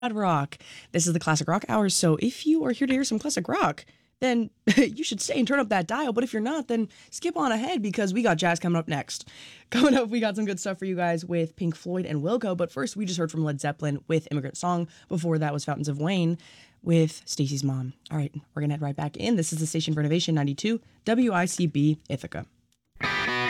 Rock. This is the Classic Rock Hour. So if you are here to hear some classic rock, then you should stay and turn up that dial. But if you're not, then skip on ahead because we got jazz coming up next. Coming up, we got some good stuff for you guys with Pink Floyd and Wilco. But first, we just heard from Led Zeppelin with Immigrant Song. Before that was Fountains of Wayne with Stacey's Mom. All right, we're going to head right back in. This is the Station for Innovation 92 WICB Ithaca.